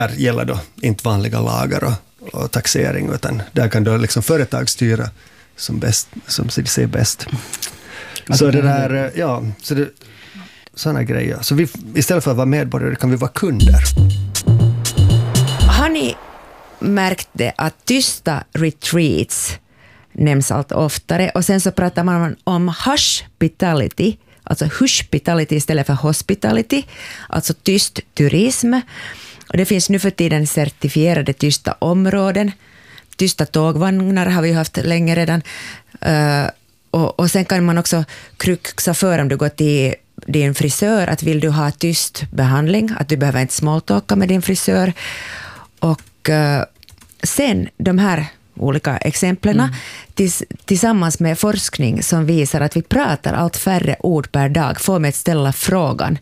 Här gäller då inte vanliga lagar och taxering, utan där kan då liksom företag styra som de ser bäst. Så det där, ja, så det, sådana grejer. Så vi, istället för att vara medborgare kan vi vara kunder. Har ni märkt det att tysta retreats nämns allt oftare, och sen så pratar man om hushpitality, alltså hushpitality istället för hospitality, alltså tyst turism. Och det finns nu för tiden certifierade tysta områden. Tysta tågvagnar har vi haft länge redan. Och sen kan man också kruxa för om du går till din frisör att vill du ha tyst behandling, att du behöver inte smalltalka med din frisör. Och sen de här olika exemplen tillsammans med forskning som visar att vi pratar allt färre ord per dag, får mig att ställa frågan: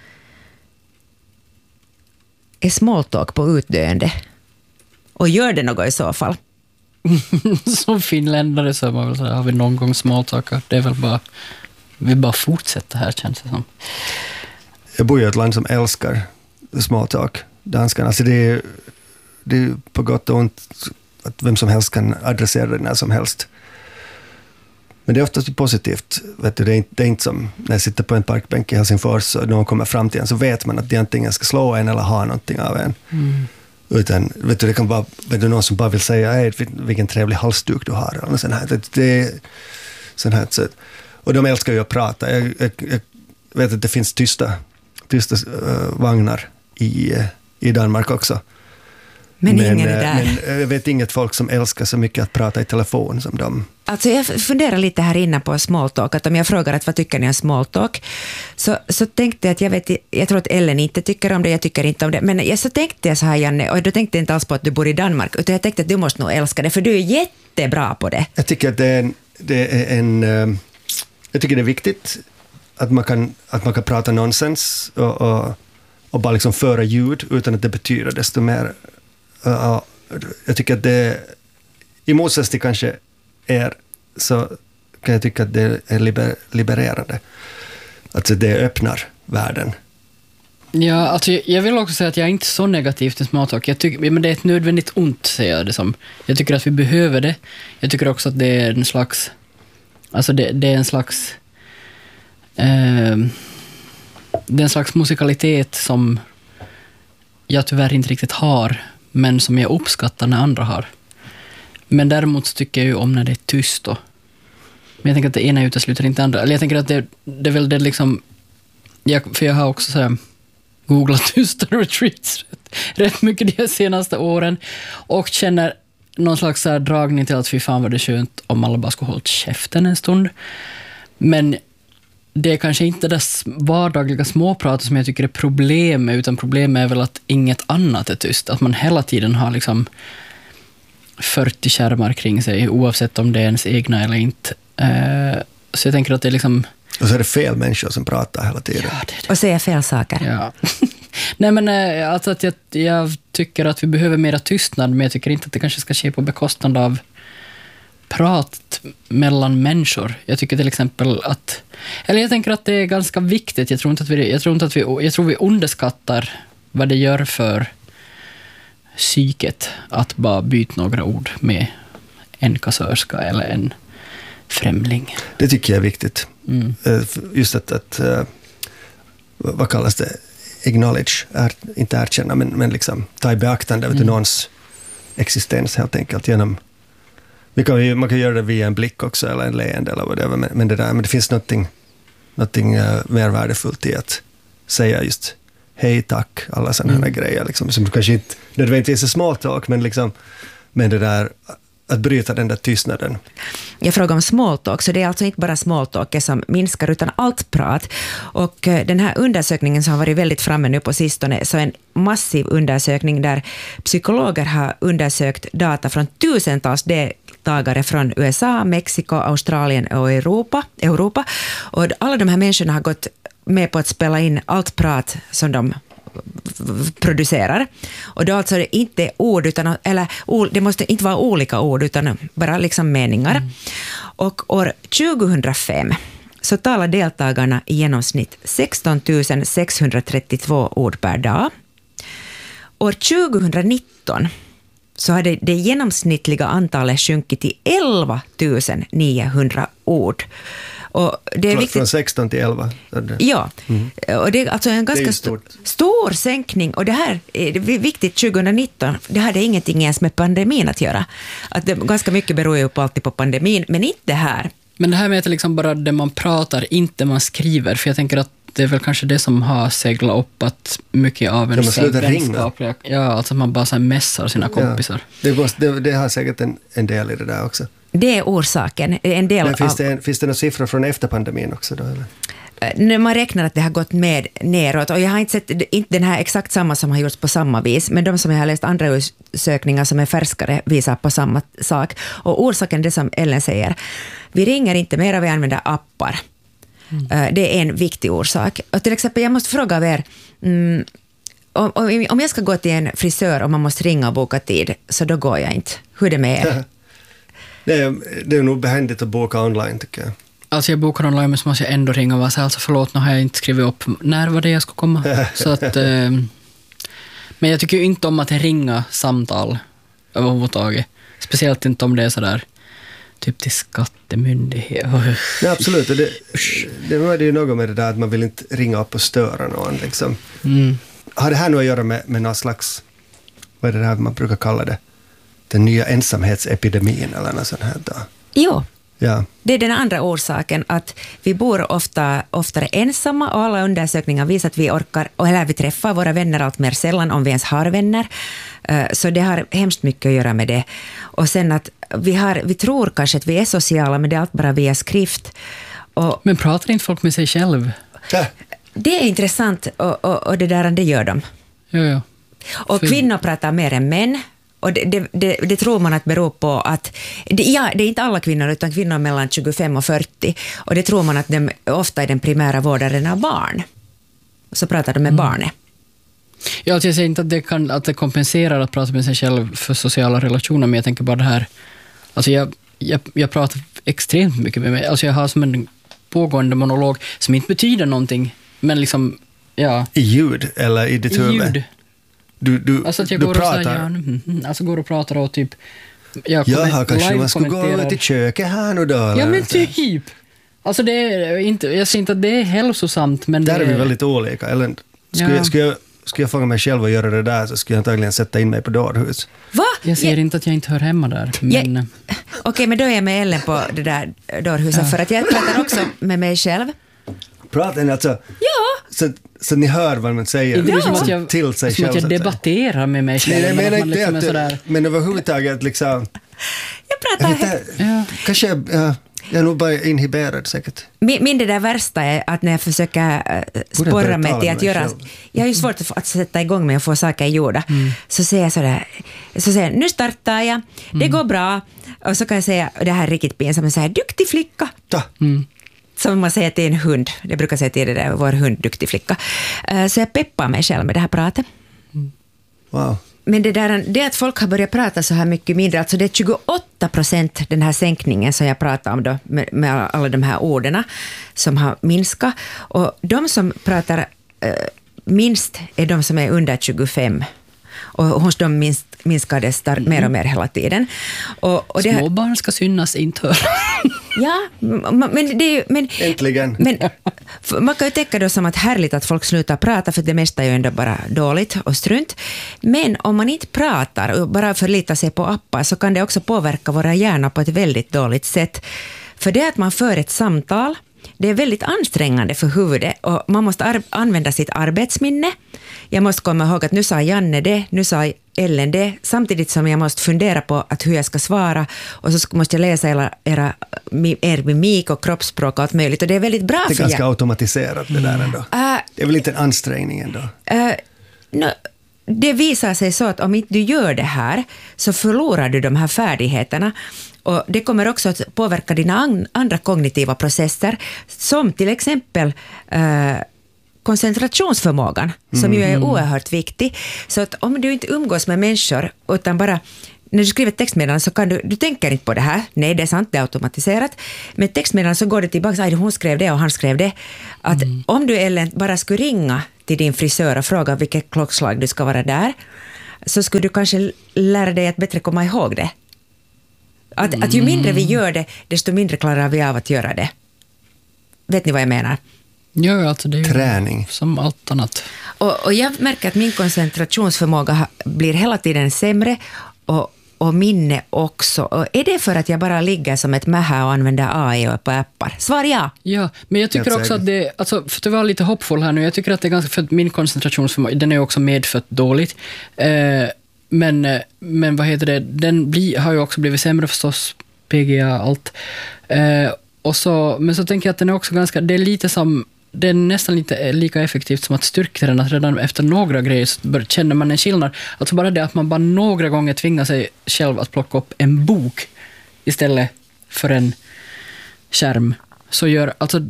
är smalltalk på utdöende? Och gör det något i så fall? Som finländare så har vi någon gång smalltalkat. Det är väl bara, vi bara fortsätter här, känns det som. Jag bor i ett land som älskar smalltalk, danskarna. Alltså det är på gott och ont att vem som helst kan adressera det när som helst. Men det är oftast positivt. Vet du, det är inte som när jag sitter på en parkbänk i Helsingfors och någon kommer fram till en, så vet man att de antingen ska slå en eller ha någonting av en. Utan, vet du, det kan bara, vet du, någon som bara vill säga hej, vilken trevlig halsduk du har. Eller sån här. Det är sån här sätt. Och de älskar ju att prata. Jag vet att det finns tysta vagnar i Danmark också. Men ingen är där. Men jag vet inget folk som älskar så mycket att prata i telefon som de. Alltså jag funderar lite här inne på smalltalk, att om jag frågar att vad tycker ni om smalltalk, så tänkte jag att jag tror att Ellen inte tycker om det, jag tycker inte om det, men så tänkte jag så här, Janne, och då tänkte jag inte alls på att du bor i Danmark, utan jag tänkte att du måste nog älska det, för du är jättebra på det. Jag tycker att jag tycker det är viktigt att man kan prata nonsens och bara liksom föra ljud utan att det betyder desto mer. Jag tycker att det, i motsats till kanske så kan jag tycka att det är libererande. Alltså det öppnar världen. Ja, alltså jag vill också säga att jag är inte så negativ till smalltalk. Men det är ett nödvändigt ont, säger jag det som. Jag tycker att vi behöver det. Jag tycker också att det är en slags, alltså det är en slags det är en slags musikalitet som jag tyvärr inte riktigt har, men som jag uppskattar när andra har. Men däremot så tycker jag ju om när det är tyst då. Men jag tänker att det ena utesluter inte andra. Eller jag tänker att det är väl det liksom, för jag har också så här googlat tysta retreats rätt mycket de senaste åren och känner någon slags så här dragning till att fy fan var det skönt om alla bara skulle hålla käften en stund. Men det är kanske inte det vardagliga småpratet som jag tycker är problemet, utan problemet är väl att inget annat är tyst. Att man hela tiden har liksom 40 skärmar kring sig, oavsett om det är ens egna eller inte. Så jag tänker att det är liksom... Och så är det fel människor som pratar hela tiden. Ja, det. Och säger fel saker. Ja. Nej, men alltså att jag tycker att vi behöver mera tystnad, men jag tycker inte att det kanske ska ske på bekostnad av prat mellan människor. Jag tycker till exempel att, eller jag tänker att det är ganska viktigt. Jag tror vi underskattar vad det gör för psyket att bara byta några ord med en kassörska eller en främling. Det tycker jag är viktigt. Just att vad kallas det? Acknowledge, inte erkänna, men liksom ta i beaktande av någons existens helt enkelt genom. Man kan göra det via en blick också, eller en leende eller vad det är, men det finns någonting mer värdefullt i att säga just hej, tack, alla sådana här grejer liksom, som kanske inte nödvändigtvis är smalltalk, men det där att bryta den där tystnaden. Jag frågar om smalltalk, så det är alltså inte bara smalltalk som minskar utan allt prat. Och den här undersökningen som har varit väldigt framme nu på sistone, så en massiv undersökning där psykologer har undersökt data från tusentals deltagare från USA, Mexiko, Australien och Europa. Och alla de här människorna har gått med på att spela in allt prat som de producerar. Och då alltså det inte ord utan, det måste inte vara olika ord utan bara liksom meningar. Och år 2005 så talar deltagarna i genomsnitt 16 632 ord per dag. år 2019 så hade det genomsnittliga antalet sjunkit till 11 900 ord. Och det är Från 16 till 11? Ja, och det är alltså en ganska stor sänkning. Och det här är viktigt 2019. Det hade ingenting ens med pandemin att göra. Att det, ganska mycket beror ju på alltid på pandemin, men inte det här. Men det här med att liksom bara det man pratar, inte man skriver. För jag tänker att det är väl kanske det som har seglat upp att mycket av en vänskapliga... Ja, alltså man bara så här mässar sina kompisar. Det har säkert en del i det där också. Det är orsaken. En del men finns det några siffror från efter pandemin också då? Eller? När man räknar att det har gått med neråt, och jag har inte sett inte den här exakt samma som har gjorts på samma vis, men de som jag har läst andra undersökningar som är färskare visar på samma sak. Och orsaken är det som Ellen säger. Vi ringer inte mer, vi använder appar. Det är en viktig orsak. Och till exempel, jag måste fråga er, om jag ska gå till en frisör och man måste ringa och boka tid, så då går jag inte. Hur är det med er? Det är nog behändigt att boka online, tycker jag. Alltså jag bokar online, men så måste jag ändå ringa och vara så alltså förlåt, nu har jag inte skrivit upp när var det jag ska komma. Så att, men jag tycker ju inte om att ringa samtal överhuvudtaget. Speciellt inte om det är sådär typ till skattemyndighet. Nej, absolut. Det är ju något med det där att man vill inte ringa upp och störa någon. Liksom. Har det här nu att göra med någon slags, vad är det här man brukar kalla det? Den nya ensamhetsepidemin eller något sånt här då? Jo. Ja. Det är den andra orsaken, att vi bor oftare ensamma, och alla undersökningar visar att vi orkar, eller vi träffar våra vänner allt mer sällan, om vi ens har vänner. Så det har hemskt mycket att göra med det. Och sen att vi tror kanske att vi är sociala, men det är allt bara via skrift. Men pratar inte folk med sig själv? Ja. Det är intressant, och det gör de. Ja. Och kvinnor pratar mer än män. Och det tror man att beror på att, det är inte alla kvinnor, utan kvinnor mellan 25 och 40. Och det tror man att de ofta är den primära vårdaren av barn. Så pratar de med barnet. Ja, alltså jag säger inte att det kompenserar att prata med sig själv för sociala relationer, men jag tänker bara det här, alltså jag pratar extremt mycket med mig. Alltså jag har som en pågående monolog som inte betyder någonting, men liksom, ja. I ljud eller i ditt huvud? I ljud. Alltså att jag går och går och pratar och typ jaha, kanske man ska gå över till köket här nu då? Ja, men typ. Alltså det är inte, jag ser inte att det är hälsosamt, men där är vi väldigt olika. Eller skulle jag fånga mig själv och göra det där, så skulle jag antagligen sätta in mig på dårhus. Va? Jag ser inte att jag inte hör hemma där. Men... Okej, men då är jag med Ellen på det där dårhuset, för att jag pratar också med mig själv. Pratar ni alltså? Ja. Så ni hör vad man säger till sig själv. Som att jag debatterar med mig själv. Nej, men inte liksom men överhuvudtaget liksom... Jag pratar... Kanske jag är nog bara inhiberad säkert. Min det där värsta är att när jag försöker sporra mig till att göra... Jag har ju svårt att sätta igång med att få saker gjorda. Så säger jag sådär... Så säger jag, nu startar jag. Det går bra. Och så kan jag säga, det här är riktigt pinsamt, men så här, duktig flicka. Som man säger till en hund. Jag brukar säga till det där, vår hund, duktig flicka. Så jag peppar mig själv med det här pratet. Wow. Men det att folk har börjat prata så här mycket mindre, alltså det är 28% den här sänkningen som jag pratar om då, med alla de här orden som har minskat. Och de som pratar minst är de som är under 25. Och hos dem minskades mer och mer hela tiden. Och det små barn ska synas inte. Ja, men det är ju... Äntligen. Men man kan ju tänka då som att härligt att folk slutar prata, för det mesta är ju ändå bara dåligt och strunt. Men om man inte pratar och bara förlitar sig på appar, så kan det också påverka våra hjärnor på ett väldigt dåligt sätt. För det att man för ett samtal, det är väldigt ansträngande för huvudet, och man måste använda sitt arbetsminne. Jag måste komma ihåg att nu sa Janne det, nu sa Ellen det, samtidigt som jag måste fundera på att hur jag ska svara, och så måste jag läsa er mimik och kroppsspråk och allt möjligt, och det är väldigt bra. Det är ganska automatiserat det där ändå. Det är väl inte en ansträngning ändå? Det visar sig så att om inte du gör det här, så förlorar du de här färdigheterna. Och det kommer också att påverka dina andra kognitiva processer, som till exempel koncentrationsförmågan, som ju är oerhört viktig. Så att om du inte umgås med människor, utan bara när du skriver ett textmeddelande så kan du tänker inte på det här. Nej, det är sant, det är automatiserat. Men textmeddelande så går det tillbaka, hon skrev det och han skrev det. Att om du Ellen bara skulle ringa till din frisör och fråga vilket klockslag du ska vara där, så skulle du kanske lära dig att bättre komma ihåg det. Att ju mindre vi gör det, desto mindre klarar vi av att göra det. Vet ni vad jag menar? Ja, alltså det är ju träning. Som allt annat. Och jag märker att min koncentrationsförmåga blir hela tiden sämre och minne också. Och är det för att jag bara ligger som ett mähä och använder AI och på appar? Svar ja. Ja, men jag tycker också att det, alltså, för att vara lite hoppfull här nu, jag tycker att det är ganska, för att min koncentrationsförmåga, den är också medfött dåligt. Men vad heter det, den har ju också blivit sämre förstås, PGA, allt. Men så tänker jag att den är också ganska, det är lite som, det är nästan lite lika effektivt som att styrketräna, att redan efter några grejer så känner man en skillnad. Alltså bara det att man bara några gånger tvingar sig själv att plocka upp en bok istället för en skärm, så gör, alltså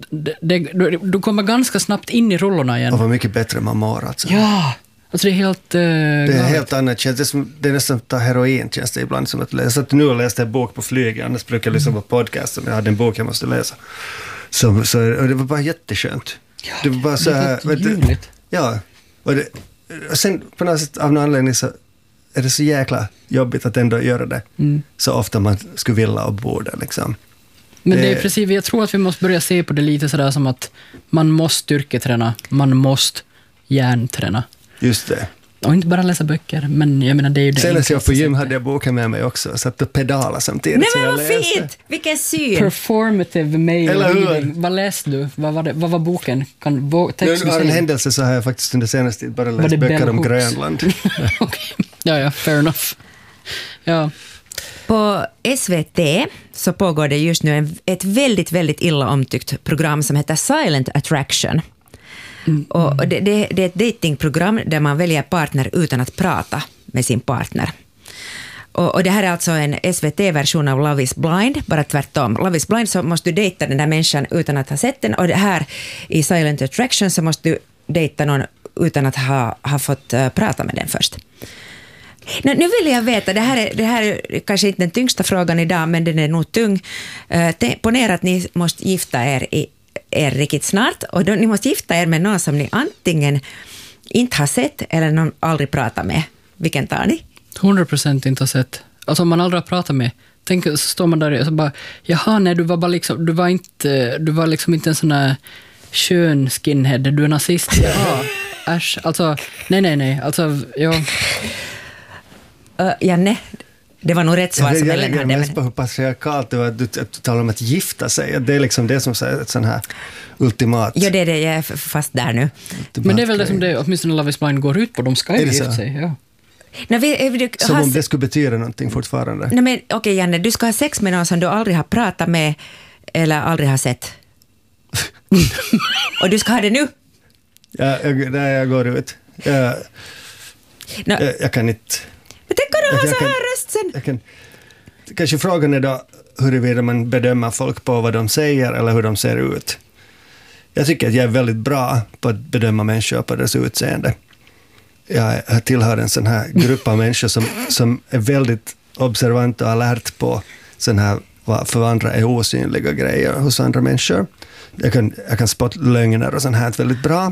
du kommer ganska snabbt in i rullorna igen. Och vad mycket bättre man mår alltså. Ja, alltså det är helt det är helt annat, det är nästan att ta heroin, känns det ibland som att läsa. Jag satt nu och läste en bok på flyget, annars brukar jag lyssna på podcast om jag hade en bok jag måste läsa. Så och det var bara jätteskönt. Ja, det var bara så här, ja, och sen på något sätt av någon anledning så är det så jäkla jobbigt att ändå göra det så ofta man skulle vilja och borde liksom. Men det är precis, jag tror att vi måste börja se på det lite sådär som att man måste styrketräna, man måste hjärnträna. Just det. Och inte bara läsa böcker, men jag menar det är ju det. Senast jag på gym hade jag boken med mig också, så att pedala samtidigt. Nej, som men jag vad läste. fint! Vilken syn! Performative male Eller hur? reading. Vad läste du? Vad var boken? Nu har en händelse så har jag faktiskt under senaste tid bara läst böcker om Grönland. Okay. Ja, fair enough. Ja. På SVT så pågår det just nu ett väldigt, väldigt illa omtyckt program som heter Silent Attraction. Och det är ett datingprogram där man väljer partner utan att prata med sin partner. Och det här är alltså en SVT-version av Love is blind, bara tvärtom. Love is blind så måste du dejta den där människan utan att ha sett den, och det här i Silent Attraction så måste du dejta någon utan att ha fått prata med den först. Nu vill jag veta, det här är kanske inte den tyngsta frågan idag, men den är nog tung. Ponera att ni måste gifta er riktigt snart, och ni måste gifta er med någon som ni antingen inte har sett eller någon aldrig pratat med. Vilken tar ni? 100% inte har sett. Alltså om man aldrig har pratat med, tänk så står man där och så bara, jaha nej, du var liksom inte en sån här skön skinhead, du är nazist. Ja, äsch, alltså nej, alltså ja. Janne, det var nog rätt svar som Ellen hade. Jag på hur patriarkalt det var att du talar om att gifta sig. Det är liksom det som säger ett sån här ultimat. Ja, det är det, jag är fast där nu. Men det är väl det som det, åtminstone Love is blind går ut på, de ska ju gifta sig. Ja. Som om det skulle betyda någonting fortfarande. Nej, men okej, Janne, du ska ha sex med någon som du aldrig har pratat med eller aldrig har sett. Och du ska ha det nu? Ja, jag går ut. Jag kan inte... Men tänk om du har så här röst sen. Kanske frågan är då huruvida man bedömer folk på vad de säger eller hur de ser ut. Jag tycker att jag är väldigt bra på att bedöma människor på deras utseende. Jag tillhör en sån här grupp av människor som är väldigt observant och alert på sån här vad för andra är osynliga grejer hos andra människor. Jag kan spotta lögner och sånt här väldigt bra.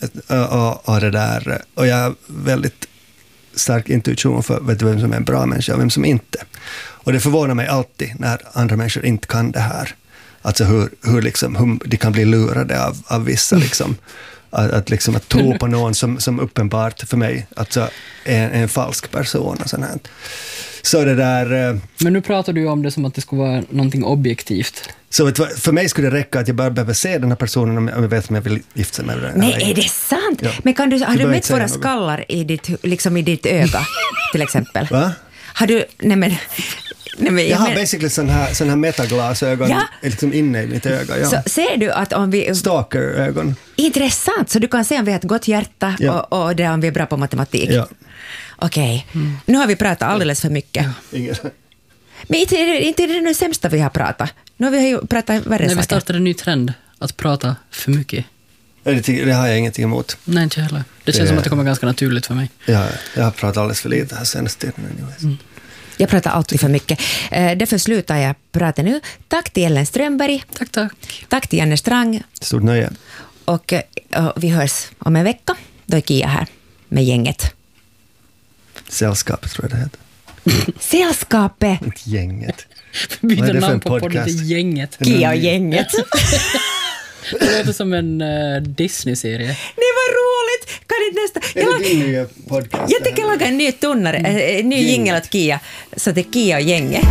Och jag har väldigt stark intuition för vem som är en bra människa och vem som inte. Och det förvånar mig alltid när andra människor inte kan det här. Alltså hur de kan bli lurade av vissa liksom. Att tro på någon som uppenbart för mig alltså är en falsk person och sånt här. Så det där... Men nu pratar du ju om det som att det skulle vara någonting objektivt. Så för mig skulle det räcka att jag bara behöver se den här personen om jag vet om jag vill gifta mig med den. Nej, är det sant? Ja. Men har du mätt våra skallar i ditt öga, till exempel? Va? Har du... Jag har basically sån här metaglasögon liksom inne i mitt öga. Ja. Så ser du att om vi... Stalker-ögon. Intressant, så du kan se om vi har ett gott hjärta och det om vi är bra på matematik. Ja. Okej. Nu har vi pratat alldeles för mycket. Ja. Men inte är det det sämsta vi har pratat. Nu har vi ju pratat värre saker. Vi startade en ny trend, att prata för mycket. Det har jag ingenting emot. Nej, inte heller. Det känns som att det kommer ganska naturligt för mig. Ja, jag har pratat alldeles för lite här senaste tiden. Jag pratar alltid för mycket. Därför slutar jag prata nu. Tack till Ellen Strömberg. Tack. Tack till Janne Strang. Stort nöje. Och vi hörs om en vecka. Då är Kia här med gänget. Sällskapet tror jag det heter. Sällskapet! Inte gänget. Byter Vad är det för namn en på podden podcast? till Gänget. Kia och gänget. Det låter som en Disney-serie. Det var roligt! Kan inte nästa... Är det din nya podcast? Jag tänker laga en ny tunnare, en ny jingle åt Kia. Så det är Kia och gänget.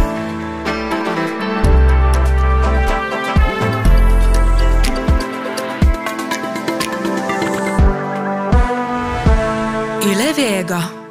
Yle Vega.